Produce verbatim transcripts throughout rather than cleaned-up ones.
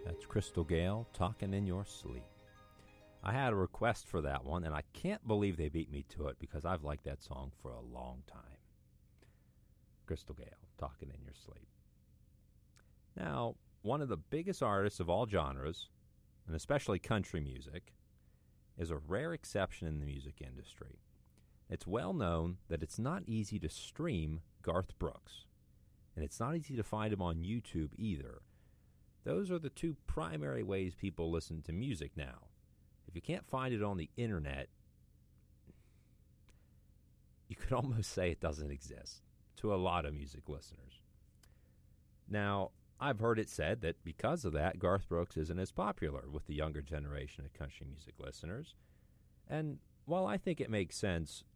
That's Crystal Gayle, Talking in Your Sleep. I had a request for that one, and I can't believe they beat me to it because I've liked that song for a long time. Crystal Gayle, Talking in Your Sleep. Now, one of the biggest artists of all genres, and especially country music, is a rare exception in the music industry. It's well known that it's not easy to stream Garth Brooks, and it's not easy to find him on YouTube either. Those are the two primary ways people listen to music now. If you can't find it on the internet, you could almost say it doesn't exist to a lot of music listeners. Now, I've heard it said that because of that, Garth Brooks isn't as popular with the younger generation of country music listeners. And while I think it makes sense,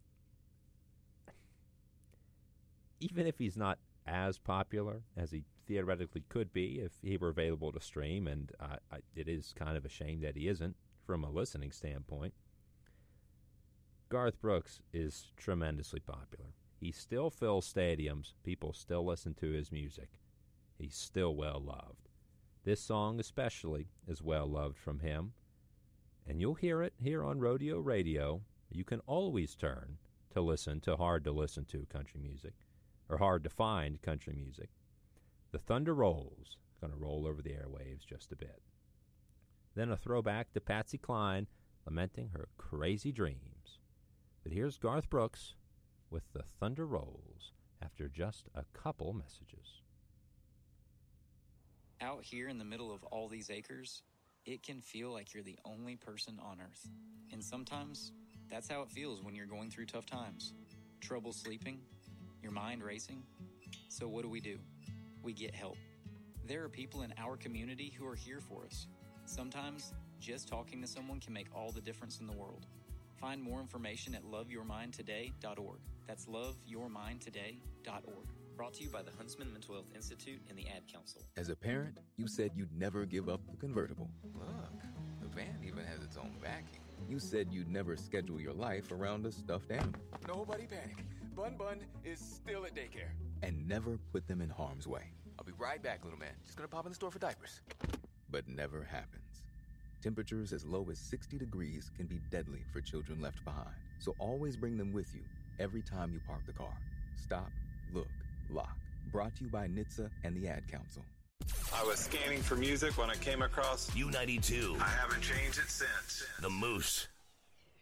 even if he's not as popular as he theoretically could be if he were available to stream, and uh, I, it is kind of a shame that he isn't from a listening standpoint, Garth Brooks is tremendously popular. He still fills stadiums. People still listen to his music. He's still well-loved. This song especially is well-loved from him, and you'll hear it here on Rodeo Radio. You can always turn to listen to hard-to-listen-to country music, or hard-to-find country music. The Thunder Rolls, going to roll over the airwaves just a bit. Then a throwback to Patsy Cline lamenting her crazy dreams. But here's Garth Brooks with The Thunder Rolls after just a couple messages. Out here in the middle of all these acres, it can feel like you're the only person on Earth. And sometimes, that's how it feels when you're going through tough times. Trouble sleeping, your mind racing. So what do we do? We get help. There are people in our community who are here for us. Sometimes, just talking to someone can make all the difference in the world. Find more information at love your mind today dot org. That's love your mind today dot org. Brought to you by the Huntsman Mental Health Institute and the Ad Council. As a parent, you said you'd never give up the convertible. Look, the van even has its own backing. You said you'd never schedule your life around a stuffed animal. Nobody panic. Bun Bun is still at daycare. And never put them in harm's way. I'll be right back, little man. Just gonna pop in the store for diapers. But never happens. Temperatures as low as sixty degrees can be deadly for children left behind. So always bring them with you every time you park the car. Stop, look, lock. Brought to you by N H T S A and the Ad Council. I was scanning for music when I came across U ninety-two. I haven't changed it since. The Moose.